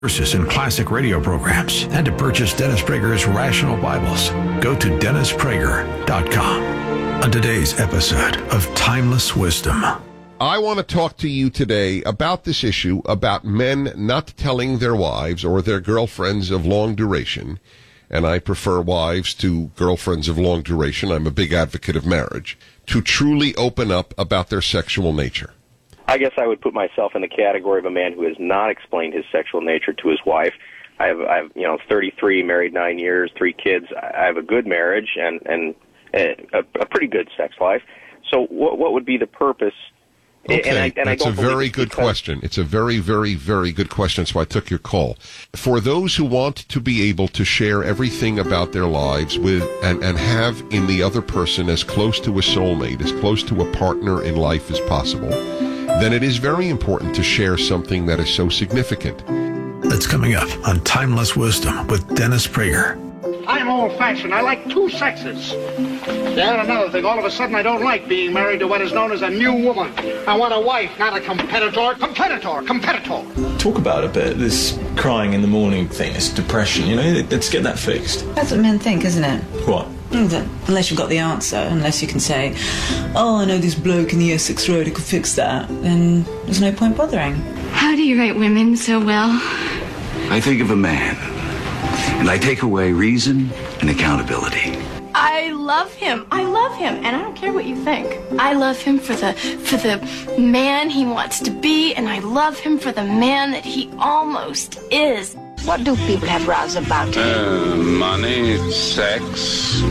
Verses in classic radio programs and to purchase Dennis Prager's Rational Bibles, go to DennisPrager.com. On today's episode of Timeless Wisdom. I want to talk to you today about this issue about men not telling their wives or their girlfriends of long duration, and I prefer wives to girlfriends of long duration. I'm a big advocate of marriage, to truly open up about their sexual nature. I guess I would put myself in the category of a man who has not explained his sexual nature to his wife. I have 33, married 9 years, 3 kids. I have a good marriage and a pretty good sex life. So what would be the purpose? Okay, that's a very good question. It's a very, very, very good question, so I took your call. For those who want to be able to share everything about their lives with and have in the other person as close to a soulmate, as close to a partner in life as possible, then it is very important to share something that is so significant. That's coming up on Timeless Wisdom with Dennis Prager. I'm old-fashioned. I like 2 sexes. Yeah, another thing. All of a sudden, I don't like being married to what is known as a new woman. I want a wife, not a competitor. Competitor. Talk about a bit, this crying in the morning thing, this depression, let's get that fixed. That's what men think, isn't it? What? Unless you've got the answer, unless you can say, oh, I know this bloke in the Essex Road who could fix that, then there's no point bothering. How do you rate women so well? I think of a man, and I take away reason and accountability. I love him, and I don't care what you think. I love him for the man he wants to be, and I love him for the man that he almost is. What do people have rows about? Money, sex,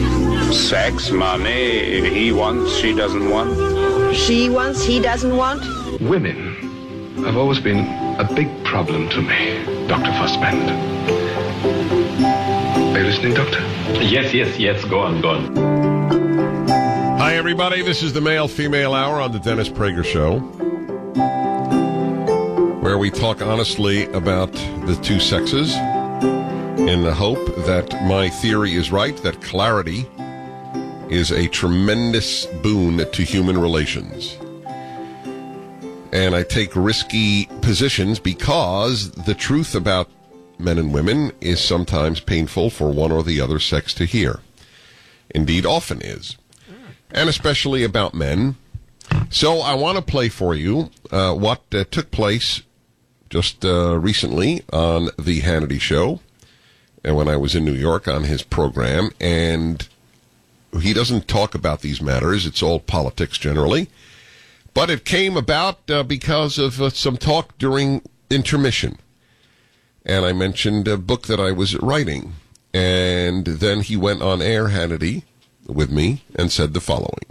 money. He wants, she doesn't want. She wants, he doesn't want. Women have always been a big problem to me, Dr. Fussband. Are you listening, Doctor? Yes. Go on. Hi, everybody. This is the Male-Female Hour on the Dennis Prager Show, where we talk honestly about the 2 sexes in the hope that my theory is right, that clarity is a tremendous boon to human relations. And I take risky positions because the truth about men and women is sometimes painful for one or the other sex to hear. Indeed, often is. And especially about men. So I want to play for you what took place just recently on the Hannity Show, and when I was in New York on his program, and he doesn't talk about these matters. It's all politics generally. But it came about because of some talk during intermission. And I mentioned a book that I was writing. And then he went on air, Hannity, with me, and said the following.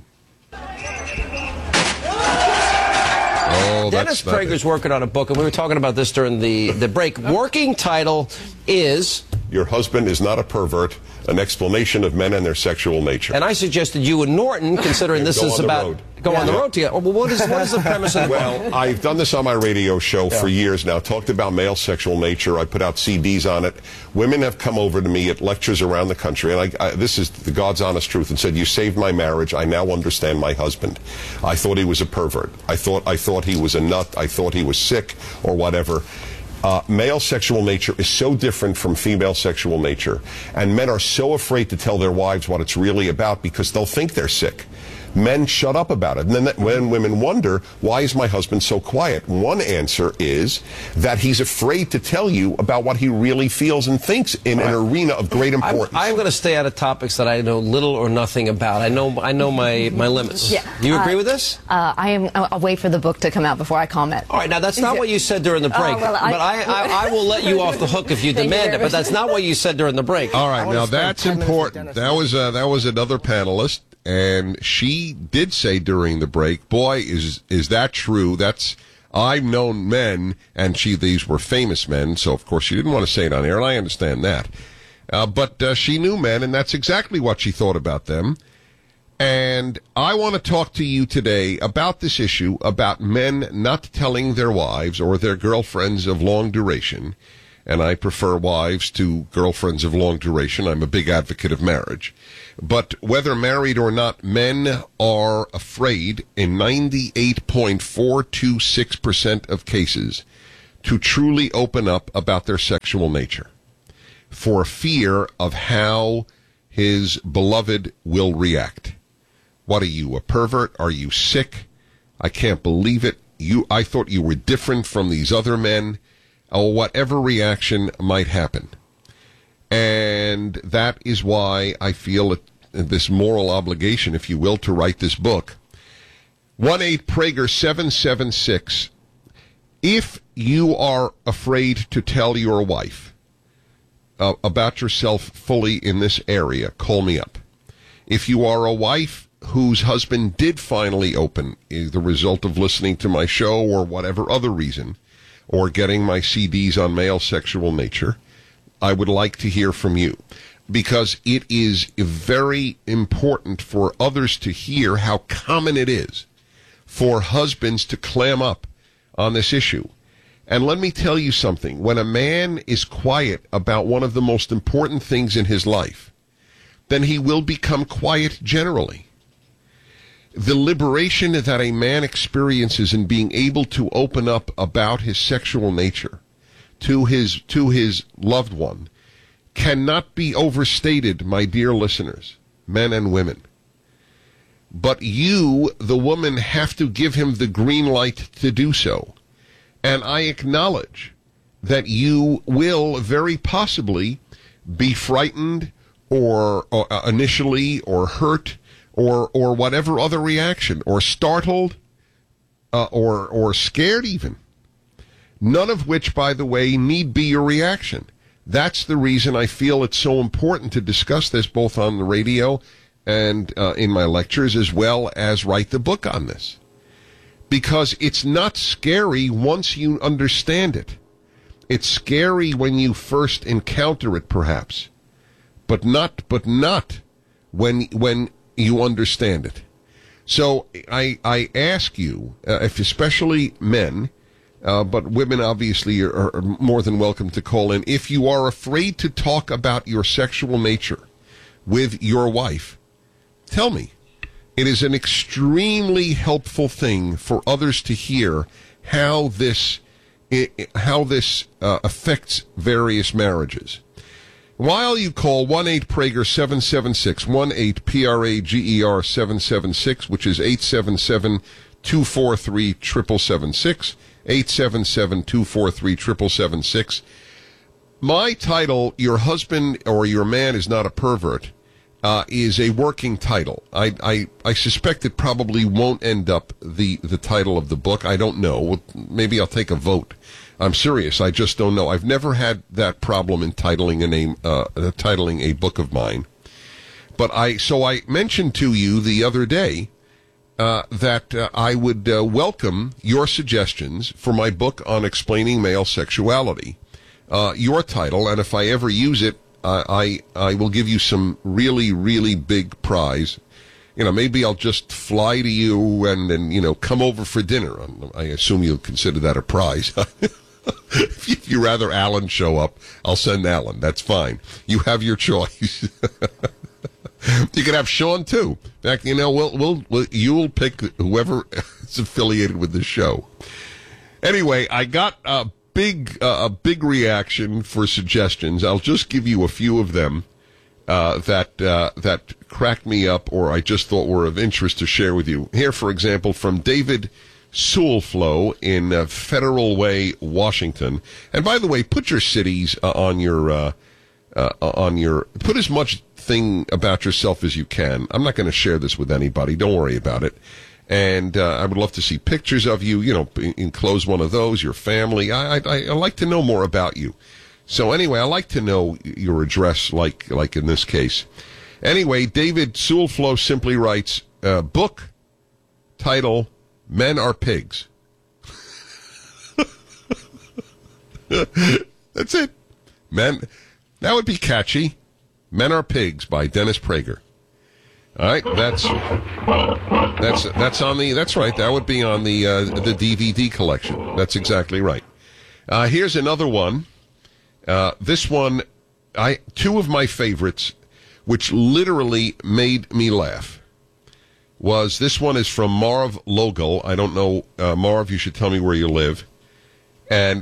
Dennis Prager's working on a book, and we were talking about this during the break. Working title is... Your Husband is Not a Pervert, an explanation of men and their sexual nature. And I suggested you and Norton, considering this is about... Go on the road together. Well, what is the premise of the book? Well, I've done this on my radio show for years now, talked about male sexual nature. I put out CDs on it. Women have come over to me at lectures around the country, and this is the God's honest truth, and said, you saved my marriage. I now understand my husband. I thought he was a pervert. I thought he was a nut. I thought he was sick or whatever. Male sexual nature is so different from female sexual nature, and men are so afraid to tell their wives what it's really about because they'll think they're sick. Men shut up about it. And then when women wonder, why is my husband so quiet? One answer is that he's afraid to tell you about what he really feels and thinks in an arena of great importance. I'm going to stay out of topics that I know little or nothing about. I know my limits. Yeah. Do you agree with this? I'll wait for the book to come out before I comment. All right, now that's not what you said during the break. Well, but I will let you off the hook if you demand it, but that's not what you said during the break. All right, now that's important. That was another panelist. And she did say during the break, boy, is that true? I've known men, and these were famous men, so of course she didn't want to say it on air, and I understand that. But she knew men, and that's exactly what she thought about them. And I want to talk to you today about this issue, about men not telling their wives or their girlfriends of long duration. And I prefer wives to girlfriends of long duration. I'm a big advocate of marriage. But whether married or not, men are afraid in 98.426% of cases to truly open up about their sexual nature for fear of how his beloved will react. What are you, a pervert? Are you sick? I can't believe it. I thought you were different from these other men, or whatever reaction might happen. And that is why I feel this moral obligation, if you will, to write this book. 1-8-PRAGER-776. If you are afraid to tell your wife about yourself fully in this area, call me up. If you are a wife whose husband did finally open, is the result of listening to my show or whatever other reason, or getting my CDs on male sexual nature, I would like to hear from you, because it is very important for others to hear how common it is for husbands to clam up on this issue. And let me tell you something. When a man is quiet about one of the most important things in his life, then he will become quiet generally. The liberation that a man experiences in being able to open up about his sexual nature to his loved one cannot be overstated, my dear listeners, men and women. But you, the woman, have to give him the green light to do so. And I acknowledge that you will very possibly be frightened or initially, or hurt, or whatever other reaction, or startled, or scared even. None of which, by the way, need be your reaction. That's the reason I feel it's so important to discuss this both on the radio and in my lectures, as well as write the book on this. Because it's not scary once you understand it. It's scary when you first encounter it, perhaps, but not when you understand it. So I ask you, if especially men, but women obviously are more than welcome to call in, if you are afraid to talk about your sexual nature with your wife, tell me. It is an extremely helpful thing for others to hear how this affects various marriages. While you call 1-8-PRAGER-776, 1-8-PRAGER-776, which is 877-243-7776, 877-243-7776. My title, Your Husband or Your Man is Not a Pervert, is a working title. I suspect it probably won't end up the title of the book. I don't know. Maybe I'll take a vote. I'm serious. I just don't know. I've never had that problem in titling a book of mine. But I mentioned to you the other day that I would welcome your suggestions for my book on explaining male sexuality. Your title, and if I ever use it, I will give you some really, really big prize. Maybe I'll just fly to you and come over for dinner. I assume you'll consider that a prize. If you rather Alan show up, I'll send Alan. That's fine. You have your choice. You can have Sean too. In fact, you'll pick whoever is affiliated with the show. Anyway, I got a big reaction for suggestions. I'll just give you a few of them that cracked me up, or I just thought were of interest to share with you. Here, for example, from David Soulflow in Federal Way, Washington. And by the way, put your cities on your put as much thing about yourself as you can. I'm not going to share this with anybody. Don't worry about it. And I would love to see pictures of you, enclose one of those, your family. I like to know more about you. So anyway, I like to know your address, like in this case. Anyway, David Soulflow simply writes, book title, Men Are Pigs. That's it. Men, that would be catchy. Men Are Pigs by Dennis Prager. All right, that's on the, that's right, that would be on the DVD collection. That's exactly right. Here's another one. This one, two of my favorites, which literally made me laugh, this one is from Marv Logel. I don't know, Marv, you should tell me where you live. And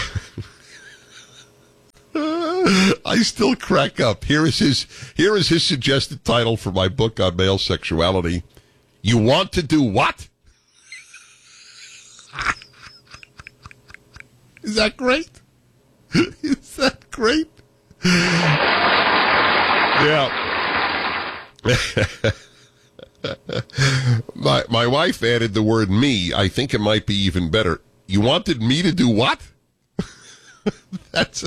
I still crack up. Here is his suggested title for my book on male sexuality. You want to do what? Is that great? Is that great? Yeah. My wife added the word me. I think it might be even better. You wanted me to do what? That's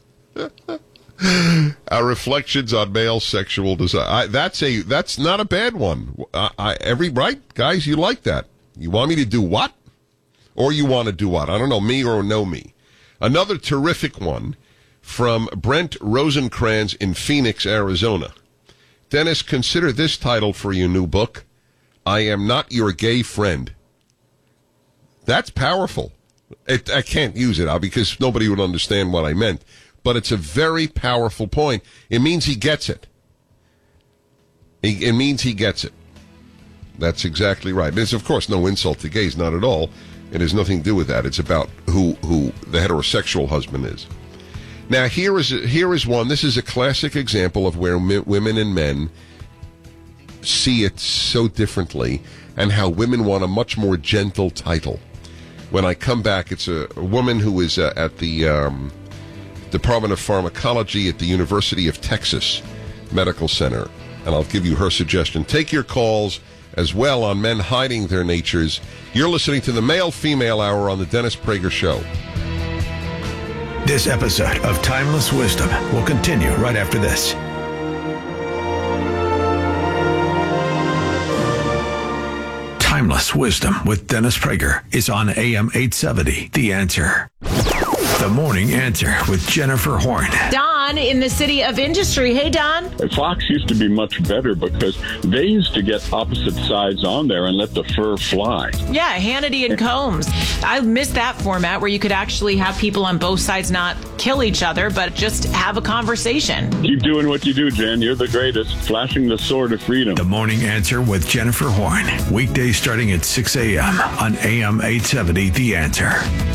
our reflections on male sexual desire. That's not a bad one. Right, guys, you like that? You want me to do what? Or you want to do what? I don't know, me or no me. Another terrific one from Brent Rosencrantz in Phoenix, Arizona. Dennis, consider this title for your new book. I Am Not Your Gay Friend. That's powerful. I can't use it because nobody would understand what I meant. But it's a very powerful point. It means he gets it. It means he gets it. That's exactly right. There's, of course, no insult to gays, not at all. It has nothing to do with that. It's about who the heterosexual husband is. Now, here is one. This is a classic example of where women and men see it so differently and how women want a much more gentle title. When I come back, it's a woman who is at the Department of Pharmacology at the University of Texas Medical Center, and I'll give you her suggestion. Take your calls as well on men hiding their natures. You're listening to the Male-Female Hour on the Dennis Prager Show. This episode of Timeless Wisdom will continue right after this. Timeless Wisdom with Dennis Prager is on AM 870, The Answer. The Morning Answer with Jennifer Horn. Don in the City of Industry. Hey, Don. Fox used to be much better because they used to get opposite sides on there and let the fur fly. Yeah, Hannity and Combs. I miss that format where you could actually have people on both sides not kill each other, but just have a conversation. Keep doing what you do, Jen. You're the greatest. Flashing the sword of freedom. The Morning Answer with Jennifer Horn. Weekdays starting at 6 a.m. on AM 870, The Answer.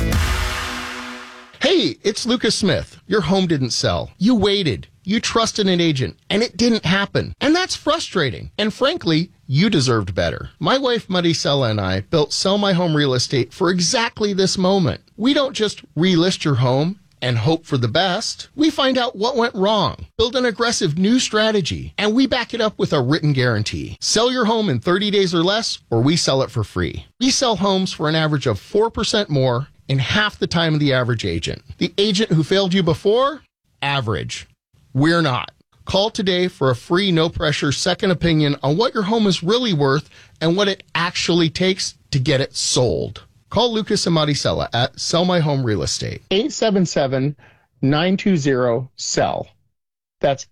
Hey, it's Lucas Smith. Your home didn't sell. You waited. You trusted an agent, and it didn't happen. And that's frustrating. And frankly, you deserved better. My wife, Maricela, and I built Sell My Home Real Estate for exactly this moment. We don't just relist your home and hope for the best. We find out what went wrong, build an aggressive new strategy, and we back it up with a written guarantee. Sell your home in 30 days or less, or we sell it for free. We sell homes for an average of 4% more in half the time of the average agent. The agent who failed you before? Average. We're not. Call today for a free, no-pressure second opinion on what your home is really worth and what it actually takes to get it sold. Call Lucas and Maricela at Sell My Home Real Estate. 877-920-SELL. That's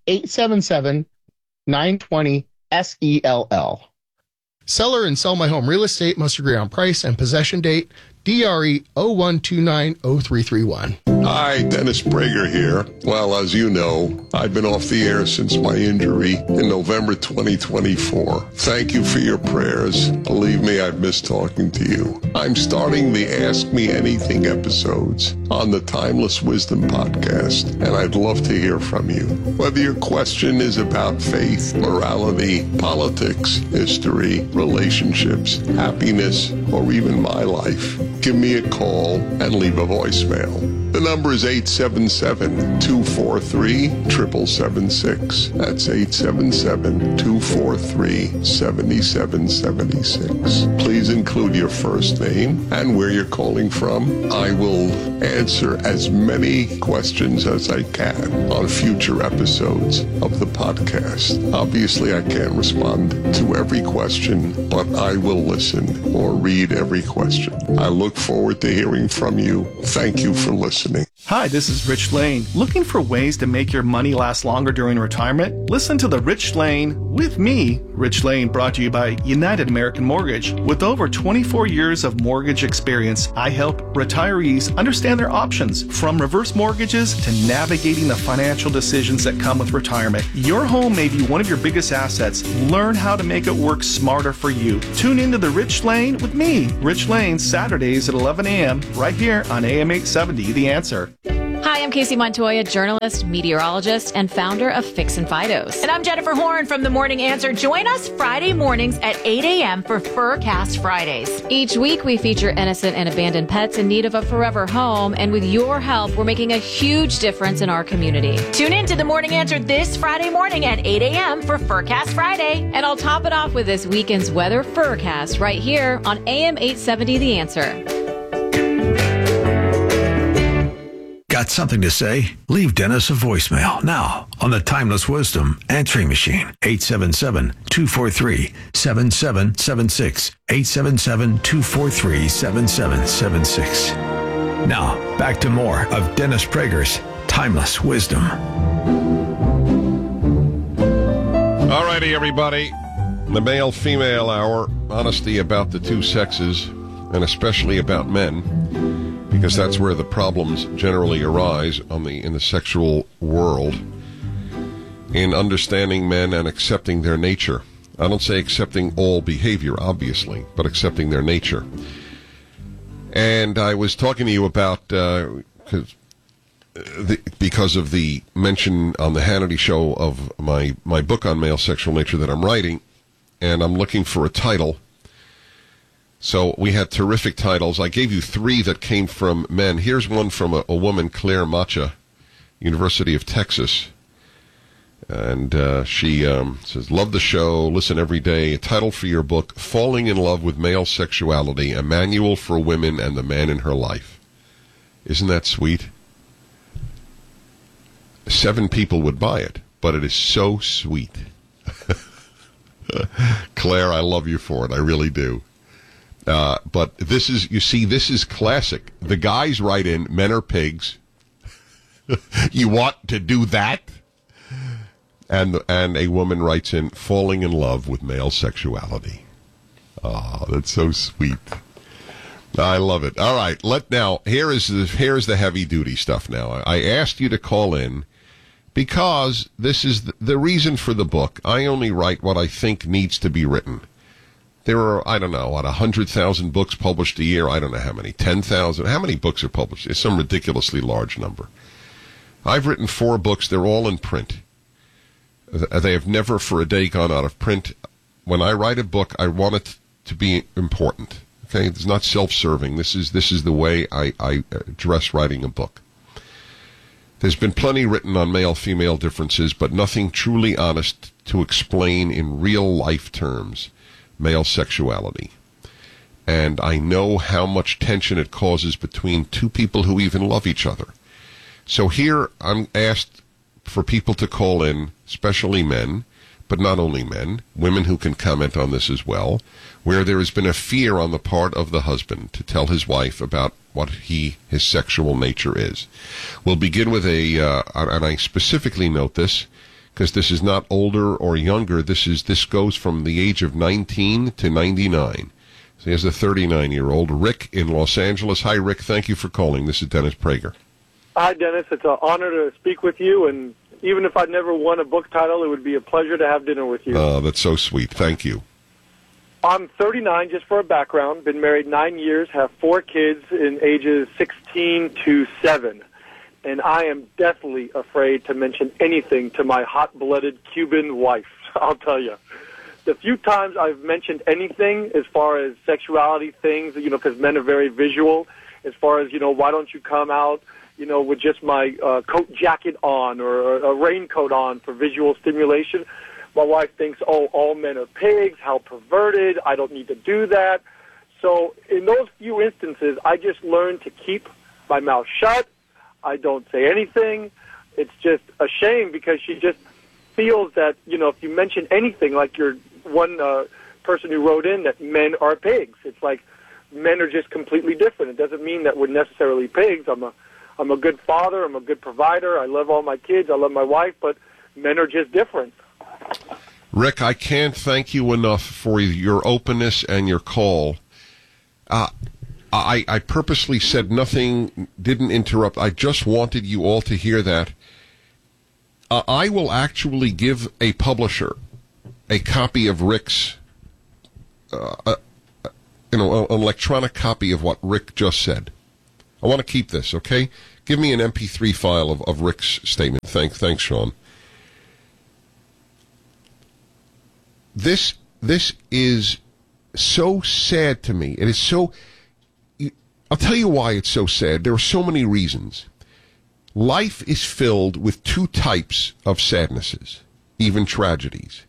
877-920-SELL. Seller and Sell My Home Real Estate must agree on price and possession date. DRE 01290331. Hi, Dennis Prager here. Well, as you know, I've been off the air since my injury in November 2024. Thank you for your prayers. Believe me, I've missed talking to you. I'm starting the Ask Me Anything episodes on the Timeless Wisdom podcast, and I'd love to hear from you. Whether your question is about faith, morality, politics, history, relationships, happiness, or even my life, give me a call and leave a voicemail. The number is 877-243-7776. That's 877-243-7776. Please include your first name and where you're calling from. I will answer as many questions as I can on future episodes of the podcast. Obviously, I can't respond to every question, but I will listen or read every question. I look forward to hearing from you. Thank you for listening. Hi, this is Rich Lane. Looking for ways to make your money last longer during retirement? Listen to The Rich Lane with me, Rich Lane brought to you by United American Mortgage. With over 24 years of mortgage experience, I help retirees understand their options, from reverse mortgages to navigating the financial decisions that come with retirement. Your home may be one of your biggest assets. Learn how to make it work smarter for you. Tune into The Rich Lane with me, Rich Lane, Saturdays at 11 a.m. right here on AM 870, The Answer. Hi, I'm Casey Montoya, journalist, meteorologist, and founder of Fix and Fidos. And I'm Jennifer Horn from The Morning Answer. Join us Friday mornings at 8 a.m. for Furcast Fridays. Each week, we feature innocent and abandoned pets in need of a forever home. And with your help, we're making a huge difference in our community. Tune in to The Morning Answer this Friday morning at 8 a.m. for Furcast Friday. And I'll top it off with this weekend's weather Furcast right here on AM 870 The Answer. Got something to say? Leave Dennis a voicemail now on the Timeless Wisdom answering machine. 877-243-7776. 877-243-7776. Now, back to more of Dennis Prager's Timeless Wisdom. All righty, everybody. The male-female hour, honesty about the two sexes, and especially about men, because that's where the problems generally arise in the sexual world, in understanding men and accepting their nature. I don't say accepting all behavior, obviously, but accepting their nature. And I was talking to you about, because of the mention on the Hannity show of my book on male sexual nature that I'm writing, and I'm looking for a title. So we had terrific titles. I gave you 3 that came from men. Here's one from a woman, Claire Macha, University of Texas. And she says, love the show, listen every day. A title for your book, Falling in Love with Male Sexuality, a manual for women and the man in her life. Isn't that sweet? 7 people would buy it, but it is so sweet. Claire, I love you for it. I really do. But this is, you see, this is classic. The guys write in, men are pigs. You want to do that? And a woman writes in, falling in love with male sexuality. Oh, that's so sweet. I love it. All right, here is the heavy duty stuff now. I asked you to call in because this is the reason for the book. I only write what I think needs to be written. There are, 100,000 books published a year. I don't know how many, 10,000. How many books are published? It's some ridiculously large number. I've written 4 books. They're all in print. They have never for a day gone out of print. When I write a book, I want it to be important. Okay, it's not self-serving. This is the way I address writing a book. There's been plenty written on male-female differences, but nothing truly honest to explain in real-life terms male sexuality. And I know how much tension it causes between two people who even love each other. So here I'm asked for people to call in, especially men, but not only men, women who can comment on this as well, where there has been a fear on the part of the husband to tell his wife about what his sexual nature is. We'll begin with and I specifically note this, because this is not older or younger. This goes from the age of 19 to 99. So here's a 39-year-old, Rick in Los Angeles. Hi, Rick. Thank you for calling. This is Dennis Prager. Hi, Dennis. It's an honor to speak with you, and even if I'd never won a book title, it would be a pleasure to have dinner with you. Oh, that's so sweet. Thank you. I'm 39, just for a background. Been married 9 years, have 4 kids in ages 16 to 7. And I am deathly afraid to mention anything to my hot-blooded Cuban wife, I'll tell you. The few times I've mentioned anything as far as sexuality things, because men are very visual, as far as, why don't you come out, with just my coat jacket on or a raincoat on for visual stimulation, my wife thinks, oh, all men are pigs, how perverted, I don't need to do that. So in those few instances, I just learned to keep my mouth shut. I don't say anything. It's just a shame because she just feels that, if you mention anything, like your one person who wrote in that men are pigs, it's like men are just completely different. It doesn't mean that we're necessarily pigs. I'm a good father. I'm a good provider. I love all my kids. I love my wife, but men are just different. Rick, I can't thank you enough for your openness and your call. I purposely said nothing, didn't interrupt. I just wanted you all to hear that. I will actually give a publisher a copy of Rick's, an electronic copy of what Rick just said. I want to keep this, okay? Give me an MP3 file of Rick's statement. Thanks, Sean. This is so sad to me. It is so... I'll tell you why it's so sad. There are so many reasons. Life is filled with two types of sadnesses, even tragedies.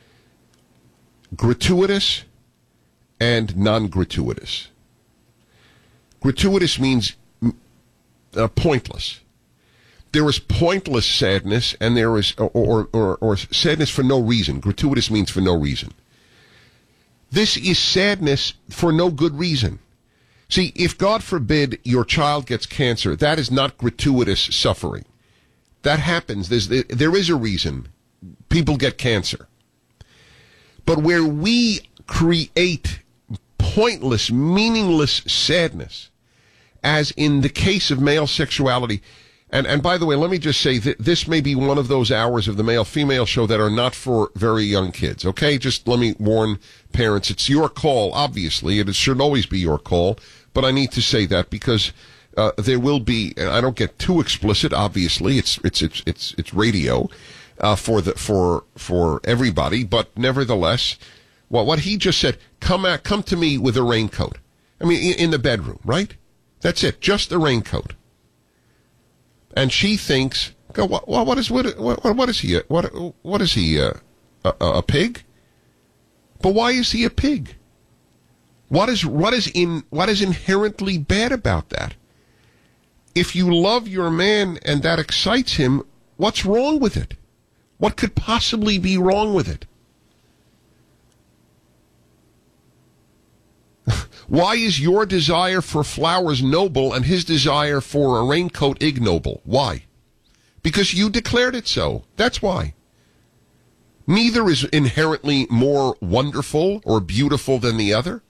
Gratuitous and non-gratuitous. Gratuitous means pointless. There is pointless sadness, and there is or sadness for no reason. Gratuitous means for no reason. This is sadness for no good reason. See, if God forbid your child gets cancer, that is not gratuitous suffering. That happens. There is a reason people get cancer. But where we create pointless, meaningless sadness, as in the case of male sexuality, and by the way, let me just say that this may be one of those hours of the male-female show that are not for very young kids, okay? Just let me warn parents, it's your call, obviously, and it should always be your call, but I need to say that because there will be, and I don't get too explicit, obviously, it's radio for everybody, but nevertheless, what he just said, come to me with a raincoat. I mean, in the bedroom, right? That's it, just a raincoat. And she thinks, what is he? What is he? A pig? But why is he a pig? What is inherently bad about that? If you love your man and that excites him, what's wrong with it? What could possibly be wrong with it? Why is your desire for flowers noble and his desire for a raincoat ignoble? Why? Because you declared it so. That's why. Neither is inherently more wonderful or beautiful than the other.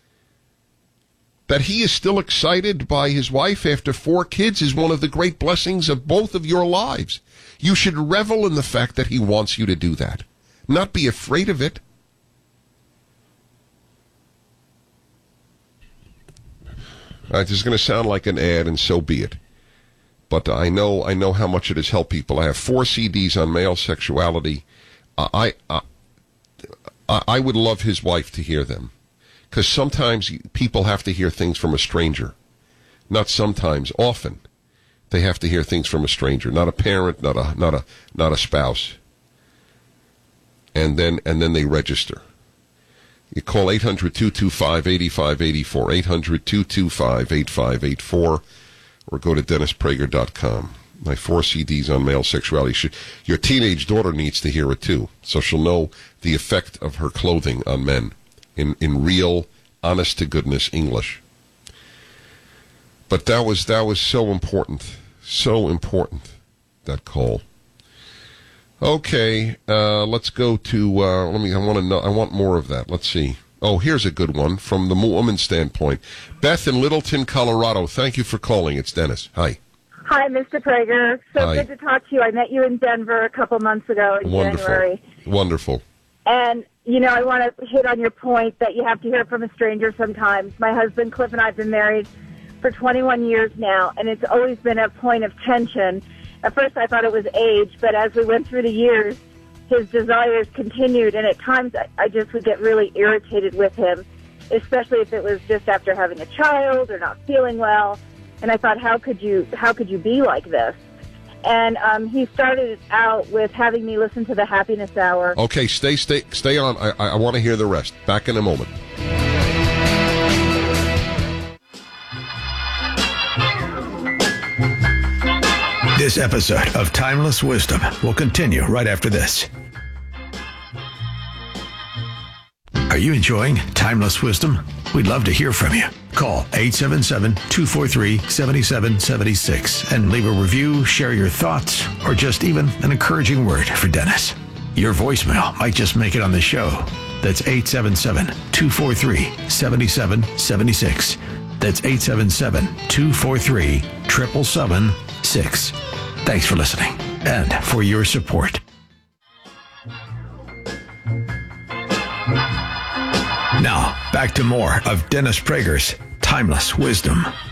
That he is still excited by his wife after 4 kids is one of the great blessings of both of your lives. You should revel in the fact that he wants you to do that, not be afraid of it. This is going to sound like an ad, and so be it. But I know how much it has helped people. I have 4 CDs on male sexuality. I would love his wife to hear them, because sometimes people have to hear things from a stranger. Not sometimes, often, they have to hear things from a stranger, not a parent, not a spouse. And then they register. You call 800-225-8584, 800-225-8584, or go to DennisPrager.com. My 4 CDs on male sexuality. Your teenage daughter needs to hear it too, so she'll know the effect of her clothing on men in real, honest-to-goodness English. But that was so important, that call. Okay, let's go to, I want more of that. Let's see. Oh, here's a good one from the woman's standpoint. Beth in Littleton, Colorado. Thank you for calling. It's Dennis. Hi. Hi, Mr. Prager. So good to talk to you. I met you in Denver a couple months ago in January. Wonderful. And, I want to hit on your point that you have to hear from a stranger sometimes. My husband, Cliff, and I have been married for 21 years now, and it's always been a point of tension. At first I thought it was age, but as we went through the years, his desires continued, and at times I just would get really irritated with him, especially if it was just after having a child or not feeling well. And I thought, how could you be like this? And he started out with having me listen to the Happiness Hour. Okay, stay on. I want to hear the rest. Back in a moment. This episode of Timeless Wisdom will continue right after this. Are you enjoying Timeless Wisdom? We'd love to hear from you. Call 877-243-7776 and leave a review, share your thoughts, or just even an encouraging word for Dennis. Your voicemail might just make it on the show. That's 877-243-7776. That's 877-243-7776. Thanks for listening and for your support. Now, back to more of Dennis Prager's Timeless Wisdom.